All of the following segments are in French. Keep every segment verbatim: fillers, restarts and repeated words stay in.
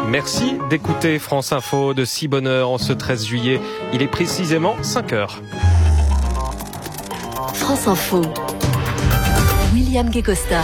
Merci d'écouter France Info de si bonne heure en ce treize juillet. Il est précisément cinq heures. France Info. William Guécosta.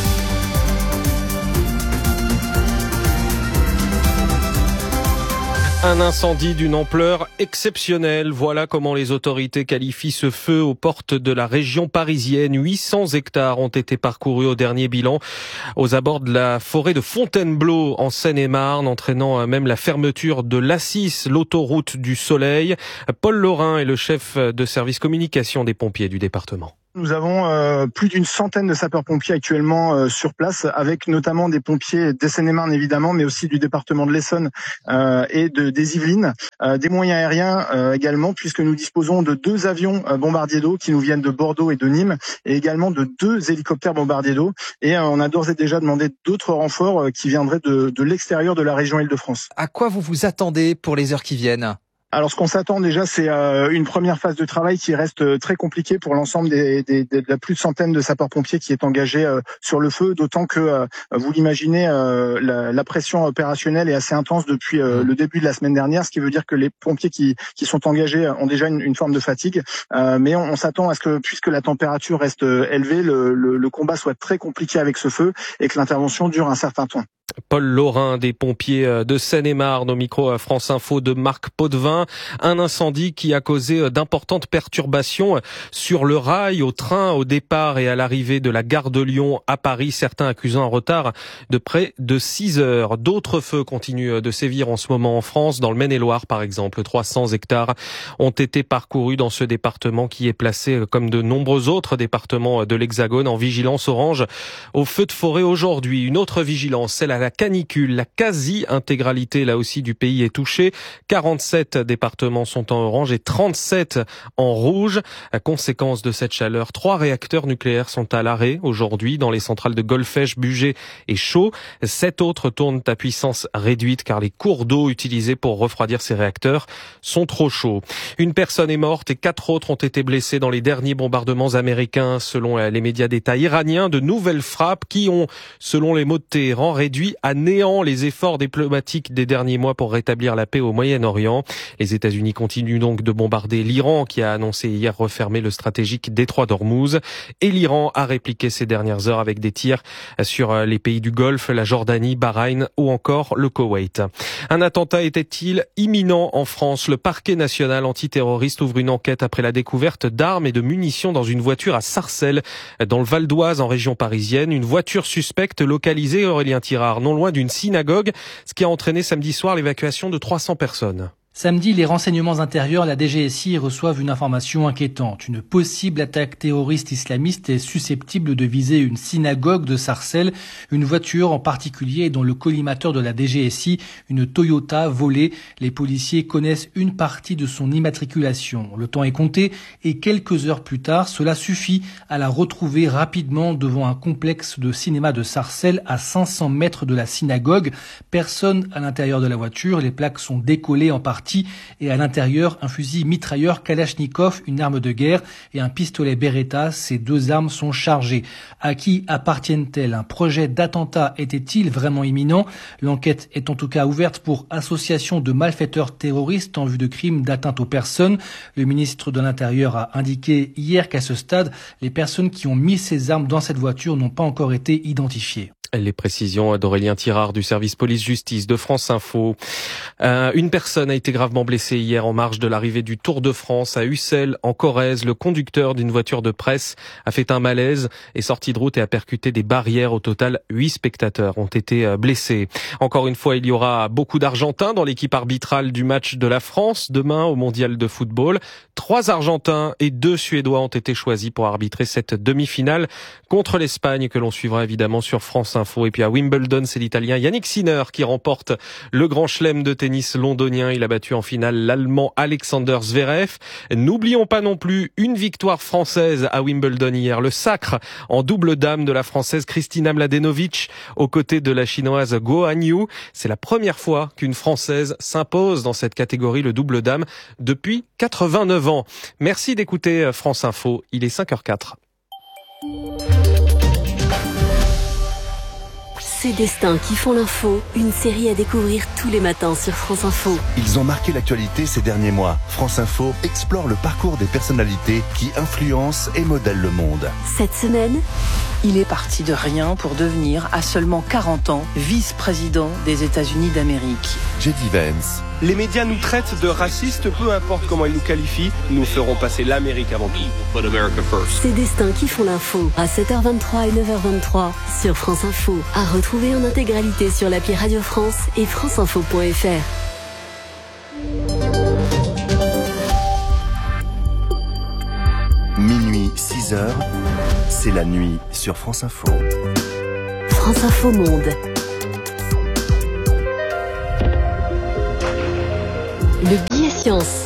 Un incendie d'une ampleur exceptionnelle. Voilà comment les autorités qualifient ce feu aux portes de la région parisienne. huit cents hectares ont été parcourus au dernier bilan aux abords de la forêt de Fontainebleau en Seine-et-Marne, entraînant même la fermeture de l'A six, l'autoroute du Soleil. Paul Laurin est le chef de service communication des pompiers du département. Nous avons euh, plus d'une centaine de sapeurs-pompiers actuellement euh, sur place, avec notamment des pompiers des Seine-et-Marne évidemment, mais aussi du département de l'Essonne euh, et de, des Yvelines, euh, des moyens aériens euh, également, puisque nous disposons de deux avions euh, bombardiers d'eau qui nous viennent de Bordeaux et de Nîmes, et également de deux hélicoptères bombardiers d'eau. Et euh, on a d'ores et déjà demandé d'autres renforts euh, qui viendraient de, de l'extérieur de la région Île-de-France. À quoi vous vous attendez pour les heures qui viennent ? Alors, ce qu'on s'attend déjà, c'est euh, une première phase de travail qui reste euh, très compliquée pour l'ensemble des, des, des, de la plus de centaines de sapeurs-pompiers qui est engagé euh, sur le feu, d'autant que, euh, vous l'imaginez, euh, la, la pression opérationnelle est assez intense depuis euh, le début de la semaine dernière, ce qui veut dire que les pompiers qui, qui sont engagés ont déjà une, une forme de fatigue. Euh, mais on, on s'attend à ce que, puisque la température reste élevée, le, le, le combat soit très compliqué avec ce feu et que l'intervention dure un certain temps. Paul Laurin des pompiers de Seine-et-Marne au micro France Info de Marc Potvin. Un incendie qui a causé d'importantes perturbations sur le rail, au train, au départ et à l'arrivée de la gare de Lyon à Paris, certains accusant un retard de près de six heures. D'autres feux continuent de sévir en ce moment en France, dans le Maine-et-Loire par exemple. trois cents hectares ont été parcourus dans ce département qui est placé, comme de nombreux autres départements de l'Hexagone, en vigilance orange au feu de forêt aujourd'hui. Une autre vigilance, celle à la canicule. La quasi-intégralité, là aussi, du pays est touchée. quarante-sept départements sont en orange et trente-sept en rouge. À conséquence de cette chaleur, trois réacteurs nucléaires sont à l'arrêt aujourd'hui dans les centrales de Golfech, Bugey et Chaux. Sept autres tournent à puissance réduite car les cours d'eau utilisés pour refroidir ces réacteurs sont trop chauds. Une personne est morte et quatre autres ont été blessées dans les derniers bombardements américains. Selon les médias d'État iraniens, de nouvelles frappes qui ont, selon les mots de Téhéran, réduit à néant les efforts diplomatiques des derniers mois pour rétablir la paix au Moyen-Orient. Les États-Unis continuent donc de bombarder l'Iran qui a annoncé hier refermer le stratégique détroit d'Ormuz. Et l'Iran a répliqué ces dernières heures avec des tirs sur les pays du Golfe, la Jordanie, Bahreïn ou encore le Koweït. Un attentat était-il imminent en France? Le parquet national antiterroriste ouvre une enquête après la découverte d'armes et de munitions dans une voiture à Sarcelles, dans le Val d'Oise, en région parisienne. Une voiture suspecte localisée, Aurélien Tirard, non loin d'une synagogue, ce qui a entraîné samedi soir l'évacuation de trois cents personnes. Samedi, les renseignements intérieurs, la D G S I, reçoivent une information inquiétante. Une possible attaque terroriste islamiste est susceptible de viser une synagogue de Sarcelles. Une voiture en particulier dont le collimateur de la D G S I, une Toyota volée. Les policiers connaissent une partie de son immatriculation. Le temps est compté et quelques heures plus tard, cela suffit à la retrouver rapidement devant un complexe de cinéma de Sarcelles à cinq cents mètres de la synagogue. Personne à l'intérieur de la voiture. Les plaques sont décollées en partie. Et à l'intérieur, un fusil mitrailleur Kalachnikov, une arme de guerre et un pistolet Beretta. Ces deux armes sont chargées. À qui appartiennent-elles? Un projet d'attentat était-il vraiment imminent? L'enquête est en tout cas ouverte pour association de malfaiteurs terroristes en vue de crimes d'atteinte aux personnes. Le ministre de l'Intérieur a indiqué hier qu'à ce stade, les personnes qui ont mis ces armes dans cette voiture n'ont pas encore été identifiées. Les précisions d'Aurélien Tirard du service police-justice de France Info. Euh, une personne a été gravement blessée hier en marge de l'arrivée du Tour de France à Ussel, en Corrèze. Le conducteur d'une voiture de presse a fait un malaise, est sorti de route et a percuté des barrières. Au total, huit spectateurs ont été blessés. Encore une fois, il y aura beaucoup d'Argentins dans l'équipe arbitrale du match de la France demain au Mondial de football. Trois Argentins et deux Suédois ont été choisis pour arbitrer cette demi-finale contre l'Espagne que l'on suivra évidemment sur France Info. Et puis à Wimbledon, c'est l'Italien Yannick Sinner qui remporte le grand chelem de tennis londonien. Il a battu en finale l'Allemand Alexander Zverev. N'oublions pas non plus une victoire française à Wimbledon hier. Le sacre en double dame de la Française Kristina Mladenovic aux côtés de la Chinoise Guo Hanyu. C'est la première fois qu'une Française s'impose dans cette catégorie, le double dame, depuis quatre-vingt-neuf ans. Merci d'écouter France Info. Il est cinq heures zéro quatre. Ces destins qui font l'info, une série à découvrir tous les matins sur France Info. Ils ont marqué l'actualité ces derniers mois. France Info explore le parcours des personnalités qui influencent et modèlent le monde. Cette semaine, il est parti de rien pour devenir, à seulement quarante ans, vice-président des États-Unis d'Amérique. J D Vance. Les médias nous traitent de racistes, peu importe comment ils nous qualifient, nous ferons passer l'Amérique avant tout. Ces destins qui font l'info, à sept heures vingt-trois et neuf heures vingt-trois sur France Info. À retrouver en intégralité sur l'appli Radio France et franceinfo point f r. Minuit, six heures, c'est la nuit sur France Info. France Info Monde. Le billet science.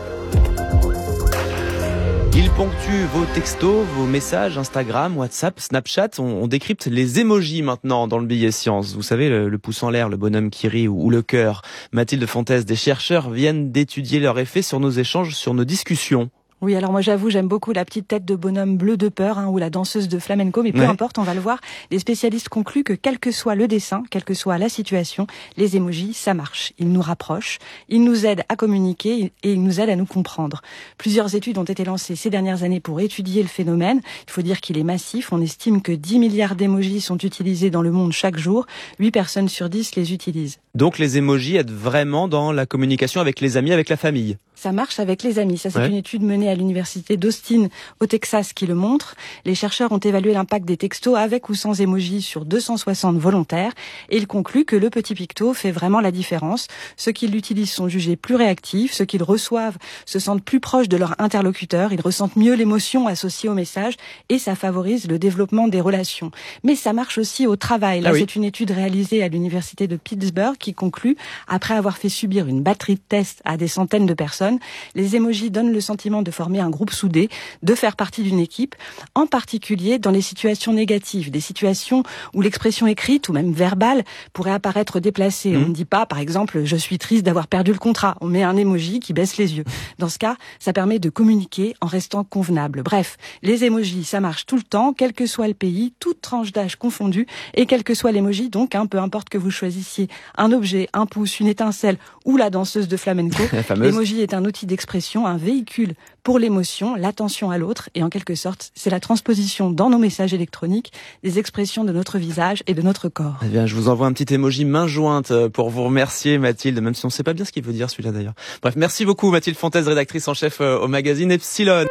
Il ponctue vos textos, vos messages, Instagram, WhatsApp, Snapchat. On, on décrypte les émojis maintenant dans le billet science. Vous savez, le, le pouce en l'air, le bonhomme qui rit ou, ou le cœur. Mathilde Fontaise, des chercheurs viennent d'étudier leur effet sur nos échanges, sur nos discussions. Oui, alors moi j'avoue, j'aime beaucoup la petite tête de bonhomme bleu de peur hein, ou la danseuse de flamenco, mais peu ouais. importe, on va le voir. Les spécialistes concluent que quel que soit le dessin, quelle que soit la situation, les émojis, ça marche. Ils nous rapprochent, ils nous aident à communiquer et ils nous aident à nous comprendre. Plusieurs études ont été lancées ces dernières années pour étudier le phénomène. Il faut dire qu'il est massif. On estime que dix milliards d'émojis sont utilisés dans le monde chaque jour. huit personnes sur dix les utilisent. Donc les émojis aident vraiment dans la communication avec les amis, avec la famille. Ça marche avec les amis. Ça, c'est ouais. une étude menée à l'université d'Austin, au Texas, qui le montre. Les chercheurs ont évalué l'impact des textos avec ou sans émojis sur deux cent soixante volontaires et ils concluent que le petit picto fait vraiment la différence. Ceux qui l'utilisent sont jugés plus réactifs, ceux qui le reçoivent se sentent plus proches de leur interlocuteur, ils ressentent mieux l'émotion associée au message et ça favorise le développement des relations. Mais ça marche aussi au travail. Là, ah oui. c'est une étude réalisée à l'université de Pittsburgh qui conclut, après avoir fait subir une batterie de tests à des centaines de personnes, les émojis donnent le sentiment de former un groupe soudé, de faire partie d'une équipe, en particulier dans les situations négatives, des situations où l'expression écrite ou même verbale pourrait apparaître déplacée. Mmh. On ne dit pas, par exemple, « je suis triste d'avoir perdu le contrat ». On met un émoji qui baisse les yeux. Dans ce cas, ça permet de communiquer en restant convenable. Bref, les émojis, ça marche tout le temps, quel que soit le pays, toute tranche d'âge confondue, et quel que soit l'émoji, donc, hein, peu importe que vous choisissiez un objet, un pouce, une étincelle ou la danseuse de flamenco, l'émoji est un outil d'expression, un véhicule pour l'émotion, l'attention à l'autre, et en quelque sorte, c'est la transposition dans nos messages électroniques des expressions de notre visage et de notre corps. Eh bien, je vous envoie un petit émoji main jointe pour vous remercier, Mathilde, même si on ne sait pas bien ce qu'il veut dire celui-là d'ailleurs. Bref, merci beaucoup Mathilde Fontaise, rédactrice en chef au magazine Epsilon.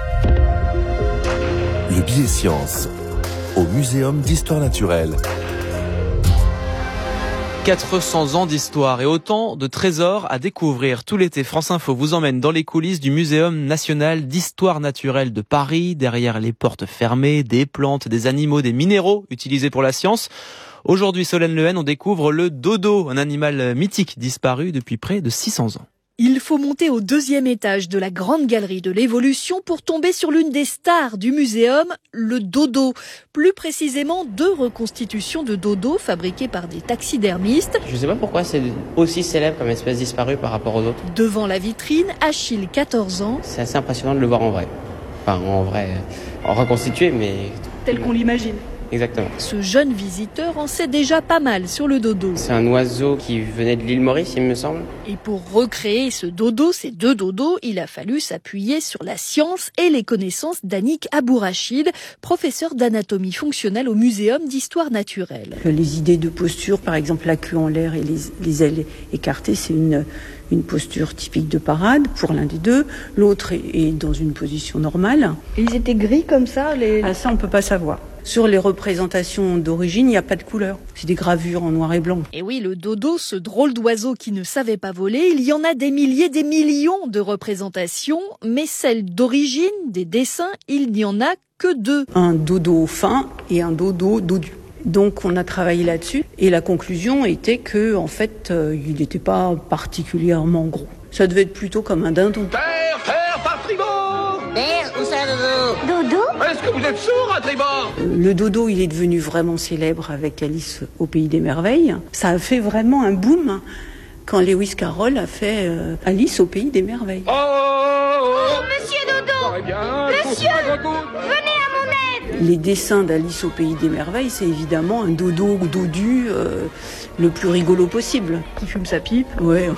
Le billet science au Muséum d'Histoire Naturelle. quatre cents ans d'histoire et autant de trésors à découvrir. Tout l'été, France Info vous emmène dans les coulisses du Muséum national d'histoire naturelle de Paris, derrière les portes fermées, des plantes, des animaux, des minéraux utilisés pour la science. Aujourd'hui, Solène Lehen, on découvre le dodo, un animal mythique disparu depuis près de six cents ans. Il faut monter au deuxième étage de la grande galerie de l'évolution pour tomber sur l'une des stars du muséum, le dodo. Plus précisément, deux reconstitutions de dodo fabriquées par des taxidermistes. Je ne sais pas pourquoi c'est aussi célèbre comme espèce disparue par rapport aux autres. Devant la vitrine, Achille, quatorze ans. C'est assez impressionnant de le voir en vrai. Enfin, en vrai, en reconstitué, mais... tel qu'on l'imagine. Exactement. Ce jeune visiteur en sait déjà pas mal sur le dodo. C'est un oiseau qui venait de l'île Maurice, il me semble. Et pour recréer ce dodo, ces deux dodos, il a fallu s'appuyer sur la science et les connaissances d'Annick Abourachid, professeur d'anatomie fonctionnelle au Muséum d'histoire naturelle. Les idées de posture, par exemple la queue en l'air et les, les ailes écartées, c'est une... une posture typique de parade pour l'un des deux. L'autre est, est dans une position normale. Ils étaient gris comme ça les... Ah, ça, on ne peut pas savoir. Sur les représentations d'origine, il n'y a pas de couleur. C'est des gravures en noir et blanc. Et oui, le dodo, ce drôle d'oiseau qui ne savait pas voler, il y en a des milliers, des millions de représentations, mais celle d'origine, des dessins, il n'y en a que deux. Un dodo fin et un dodo dodu. Donc on a travaillé là-dessus et la conclusion était que en fait euh, il n'était pas particulièrement gros. Ça devait être plutôt comme un dindon. Terre, terre, par tribord. Terre, où ça, dodo? Dodo? Est-ce que vous êtes sourd à tribord? euh, Le dodo, il est devenu vraiment célèbre avec Alice au Pays des Merveilles. Ça a fait vraiment un boom quand Lewis Carroll a fait euh, Alice au Pays des Merveilles. Oh, oh, oh, oh Monsieur Dodo, Eh bien, Monsieur, venez à mon aide. Les dessins d'Alice au Pays des Merveilles, c'est évidemment un dodo ou dodu euh, le plus rigolo possible. Il fume sa pipe. Ouais.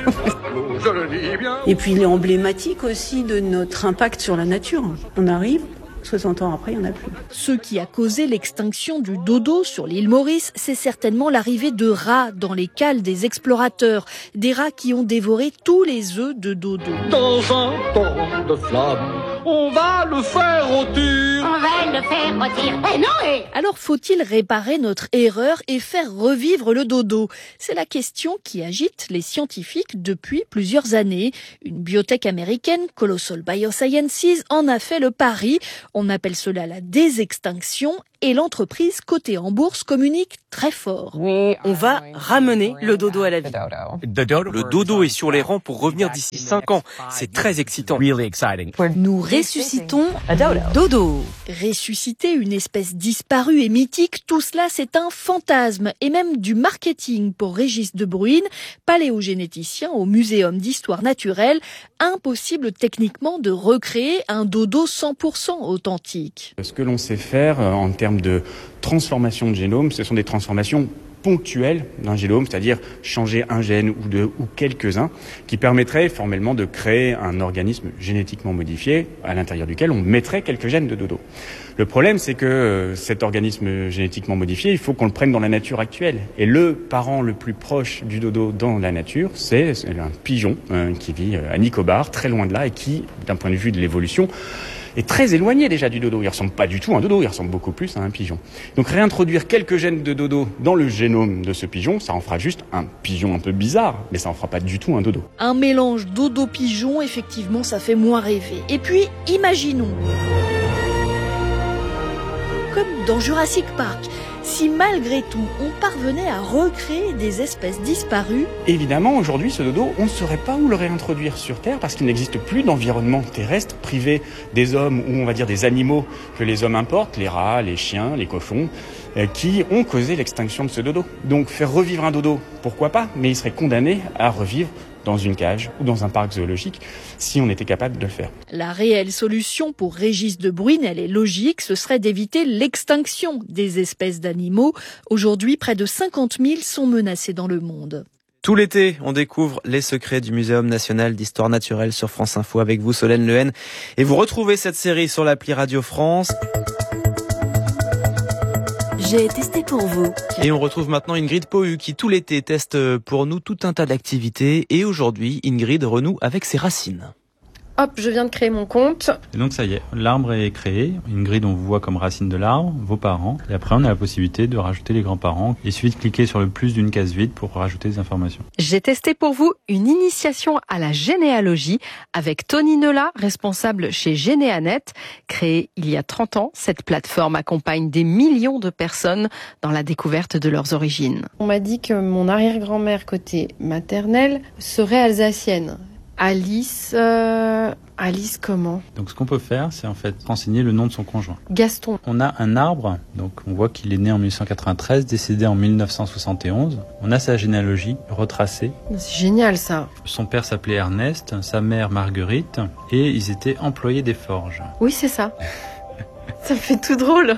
je le dis bien. Et puis il est emblématique aussi de notre impact sur la nature. On arrive, soixante ans après, il n'y en a plus. Ce qui a causé l'extinction du dodo sur l'île Maurice, c'est certainement l'arrivée de rats dans les cales des explorateurs. Des rats qui ont dévoré tous les œufs de dodo. Dans un temps de flamme, on va le faire rôtir. On va le faire rôtir. Eh non, eh. Alors faut-il réparer notre erreur et faire revivre le dodo? C'est la question qui agite les scientifiques depuis plusieurs années. Une biotech américaine, Colossal Biosciences, en a fait le pari. On appelle cela la désextinction et l'entreprise cotée en bourse communique très fort. On va ramener le dodo à la vie. Le dodo est sur les rangs pour revenir d'ici cinq ans. C'est très excitant. Nous ressuscitons dodo. Ressusciter une espèce disparue et mythique, tout cela c'est un fantasme et même du marketing pour Régis de Bruyne, paléogénéticien au Muséum d'histoire naturelle. Impossible techniquement de recréer un dodo cent pour cent authentique. Ce que l'on sait faire en termes de transformation de génome, ce sont des transformations ponctuelles d'un génome, c'est-à-dire changer un gène ou deux ou quelques-uns, qui permettraient formellement de créer un organisme génétiquement modifié à l'intérieur duquel on mettrait quelques gènes de dodo. Le problème, c'est que euh, cet organisme génétiquement modifié, il faut qu'on le prenne dans la nature actuelle. Et le parent le plus proche du dodo dans la nature, c'est un pigeon euh, qui vit à Nicobar, très loin de là, et qui, d'un point de vue de l'évolution, est très éloigné déjà du dodo. Il ressemble pas du tout à un dodo, il ressemble beaucoup plus à un pigeon. Donc réintroduire quelques gènes de dodo dans le génome de ce pigeon, ça en fera juste un pigeon un peu bizarre, mais ça en fera pas du tout un dodo. Un mélange dodo-pigeon, effectivement, ça fait moins rêver. Et puis, imaginons, comme dans Jurassic Park, si malgré tout, on parvenait à recréer des espèces disparues. Évidemment, aujourd'hui, ce dodo, on ne saurait pas où le réintroduire sur Terre parce qu'il n'existe plus d'environnement terrestre privé des hommes ou on va dire des animaux que les hommes importent, les rats, les chiens, les cochons, euh, qui ont causé l'extinction de ce dodo. Donc faire revivre un dodo, pourquoi pas, mais il serait condamné à revivre dans une cage ou dans un parc zoologique si on était capable de le faire. La réelle solution pour Régis de Bruyne, elle est logique, ce serait d'éviter l'extinction des espèces d'animaux. Aujourd'hui, près de cinquante mille sont menacés dans le monde. Tout l'été, on découvre les secrets du Muséum national d'histoire naturelle sur France Info avec vous, Solène Lehen. Et vous retrouvez cette série sur l'appli Radio France. J'ai testé pour vous. Et on retrouve maintenant Ingrid Pohu qui tout l'été teste pour nous tout un tas d'activités. Et aujourd'hui, Ingrid renoue avec ses racines. Hop, je viens de créer mon compte. Et donc ça y est, l'arbre est créé. Ingrid, on vous voit comme racine de l'arbre, vos parents. Et après, on a la possibilité de rajouter les grands-parents. Il suffit de cliquer sur le plus d'une case vide pour rajouter des informations. J'ai testé pour vous une initiation à la généalogie avec Tony Nella, responsable chez Généanet. Créée il y a trente ans, cette plateforme accompagne des millions de personnes dans la découverte de leurs origines. On m'a dit que mon arrière-grand-mère côté maternel serait alsacienne. Alice, euh, Alice comment ? Donc ce qu'on peut faire, c'est en fait renseigner le nom de son conjoint. Gaston. On a un arbre, donc on voit qu'il est né en mille huit cent quatre-vingt-treize, décédé en mille neuf cent soixante et onze. On a sa généalogie retracée. C'est génial ça. Son père s'appelait Ernest, sa mère Marguerite, et ils étaient employés des forges. Oui, c'est ça. Ça me fait tout drôle.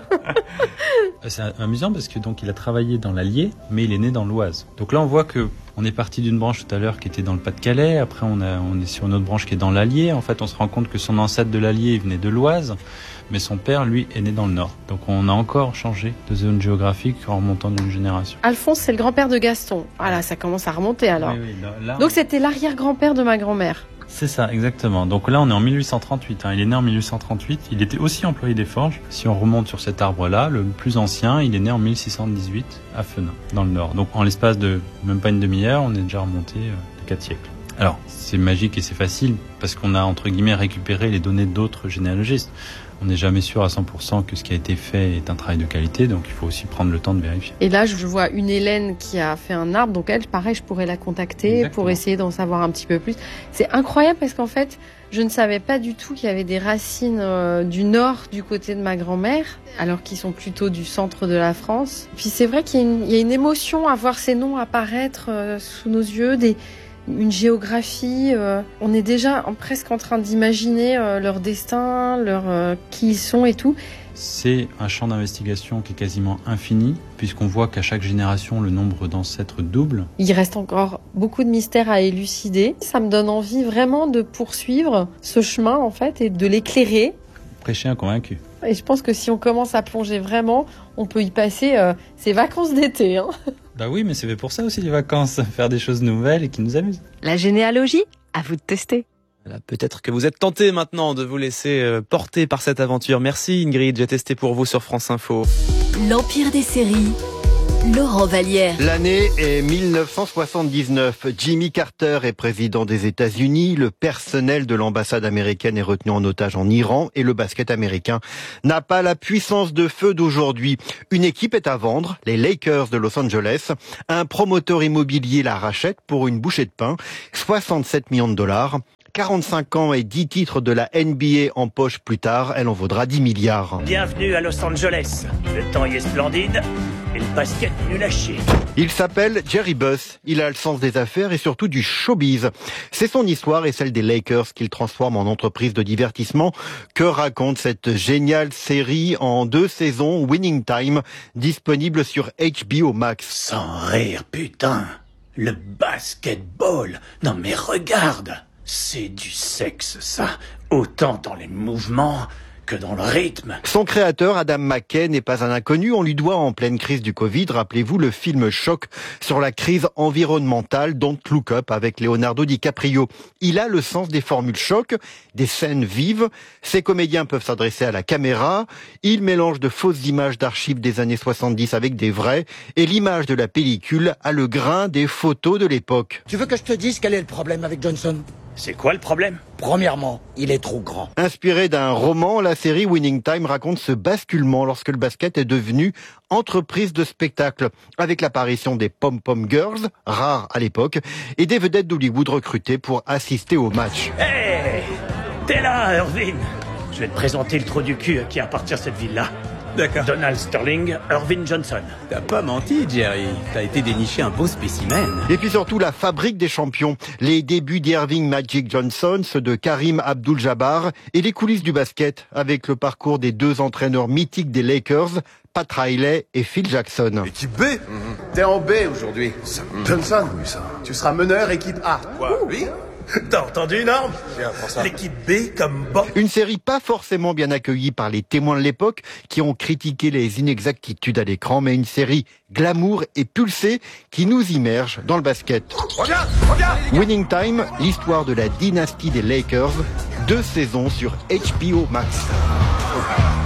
C'est amusant parce que donc il a travaillé dans l'Allier, mais il est né dans l'Oise. Donc là, on voit que on est parti d'une branche tout à l'heure qui était dans le Pas-de-Calais. Après, on, a, on est sur une autre branche qui est dans l'Allier. En fait, on se rend compte que son ancêtre de l'Allier il venait de l'Oise, mais son père, lui, est né dans le Nord. Donc on a encore changé de zone géographique en remontant d'une génération. Alphonse, c'est le grand-père de Gaston. Voilà, ça commence à remonter alors. Oui, oui, là, là, donc c'était l'arrière-grand-père de ma grand-mère. C'est ça, exactement. Donc là, on est en mille huit cent trente-huit. Hein. Il est né en mille huit cent trente-huit. Il était aussi employé des forges. Si on remonte sur cet arbre-là, le plus ancien, il est né en mille six cent dix-huit à Fenin, dans le Nord. Donc en l'espace de même pas une demi-heure, on est déjà remonté de quatre siècles. Alors, c'est magique et c'est facile parce qu'on a, entre guillemets, récupéré les données d'autres généalogistes. On n'est jamais sûr à cent pour cent que ce qui a été fait est un travail de qualité, donc il faut aussi prendre le temps de vérifier. Et là, je vois une Hélène qui a fait un arbre, donc elle, pareil, je pourrais la contacter. Exactement. Pour essayer d'en savoir un petit peu plus. C'est incroyable parce qu'en fait, je ne savais pas du tout qu'il y avait des racines euh, du nord du côté de ma grand-mère, alors qu'ils sont plutôt du centre de la France. Puis c'est vrai qu'il y a une, il y a une émotion à voir ces noms apparaître euh, sous nos yeux, des... une géographie. Euh, on est déjà en, presque en train d'imaginer euh, leur destin, leur euh, qui ils sont et tout. C'est un champ d'investigation qui est quasiment infini, puisqu'on voit qu'à chaque génération, le nombre d'ancêtres double. Il reste encore beaucoup de mystères à élucider. Ça me donne envie vraiment de poursuivre ce chemin, en fait, et de l'éclairer. Prêcher un convaincu. Et je pense que si on commence à plonger vraiment, on peut y passer euh, ses vacances d'été. Hein. Bah oui, mais c'est fait pour ça aussi les vacances, faire des choses nouvelles et qui nous amusent. La généalogie, à vous de tester. Voilà, peut-être que vous êtes tenté maintenant de vous laisser euh, porter par cette aventure. Merci Ingrid, j'ai testé pour vous sur France Info. L'Empire des séries, Laurent Vallière. L'année est mille neuf cent soixante-dix-neuf. Jimmy Carter est président des États-Unis. Le personnel de l'ambassade américaine est retenu en otage en Iran et le basket américain n'a pas la puissance de feu d'aujourd'hui. Une équipe est à vendre, les Lakers de Los Angeles. Un promoteur immobilier la rachète pour une bouchée de pain, soixante-sept millions de dollars. quarante-cinq ans et dix titres de la N B A en poche plus tard, elle en vaudra dix milliards. Bienvenue à Los Angeles. Le temps y est splendide et le basket nul à chier. Il s'appelle Jerry Buss. Il a le sens des affaires et surtout du showbiz. C'est son histoire et celle des Lakers qu'il transforme en entreprise de divertissement. Que raconte cette géniale série en deux saisons, Winning Time, disponible sur H B O Max. Sans rire, putain. Le basketball. Non mais regarde. C'est du sexe, ça. Autant dans les mouvements que dans le rythme. Son créateur, Adam McKay, n'est pas un inconnu. On lui doit, en pleine crise du Covid, rappelez-vous, le film Choc sur la crise environnementale, Don't Look Up, avec Leonardo DiCaprio. Il a le sens des formules choc, des scènes vives. Ces comédiens peuvent s'adresser à la caméra. Il mélange de fausses images d'archives des années soixante-dix avec des vraies. Et l'image de la pellicule a le grain des photos de l'époque. Tu veux que je te dise quel est le problème avec Johnson ? C'est quoi le problème ? Premièrement, il est trop grand. Inspiré d'un roman, la série Winning Time raconte ce basculement lorsque le basket est devenu entreprise de spectacle, avec l'apparition des pom-pom girls, rares à l'époque, et des vedettes d'Hollywood recrutées pour assister au match. Hé hey, t'es là, Irvin. Je vais te présenter le trou du cul qui appartient à cette ville-là. D'accord. Donald Sterling, Irvin Johnson. T'as pas menti, Jerry. T'as été déniché un beau spécimen. Et puis surtout la fabrique des champions. Les débuts d'Irving Magic Johnson, ceux de Karim Abdul-Jabbar et les coulisses du basket avec le parcours des deux entraîneurs mythiques des Lakers, Pat Riley et Phil Jackson. Équipe B mmh. T'es en B aujourd'hui. Johnson, oui ça. Tu seras meneur équipe A. Quoi, lui ? T'as entendu, Norm ? L'équipe B comme bon. Une série pas forcément bien accueillie par les témoins de l'époque qui ont critiqué les inexactitudes à l'écran, mais une série glamour et pulsée qui nous immerge dans le basket. Regarde, regarde. Winning Time, l'histoire de la dynastie des Lakers, deux saisons sur H B O Max.